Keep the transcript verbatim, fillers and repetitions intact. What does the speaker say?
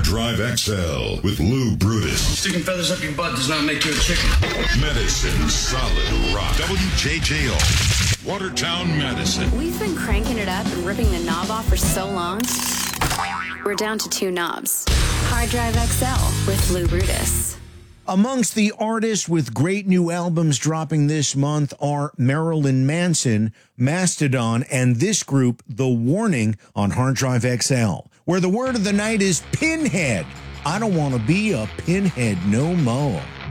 Drive X L with Lou Brutus. Sticking feathers up your butt does not make you a chicken. Medicine Solid Rock. W J J O. Watertown, Madison. We've been cranking it up and ripping the knob off for so long, we're down to two knobs. Hard Drive X L with Lou Brutus. Amongst the artists with great new albums dropping this month are Marilyn Manson, Mastodon, and this group, The Warning, on Hard Drive X L, where the word of the night is pinhead. I don't want to be a pinhead no more.